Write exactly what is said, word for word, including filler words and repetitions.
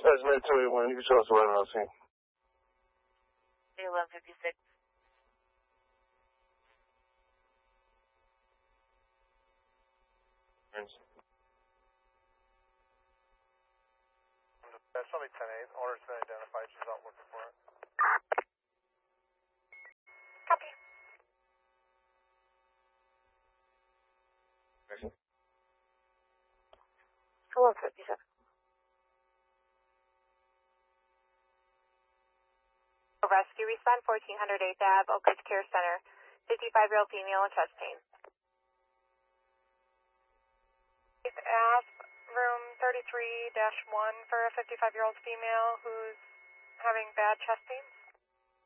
Dispatch nine two eight one, you can show us right on scene. eleven fifty-six. That's only ten eight. Order's been identified. She's out looking for it. Copy. eleven fifty-seven. Rescue respond fourteen hundred eighth Ave, Oak Ridge Care Center. fifty-five-year-old female with chest pain. eighth Ave, room thirty-three dash one for a fifty-five-year-old female who's having bad chest pains.